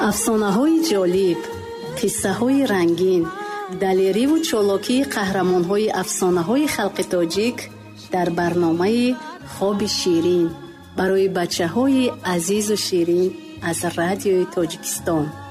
афсонаҳои ҷолиб, қиссаҳои рангин, далериву чолокии қаҳрамонҳои афсонаҳои халқи тоҷик дар барномаи хоби ширин барои бачаҳои азизу ширин аз радиои Тоҷикистон.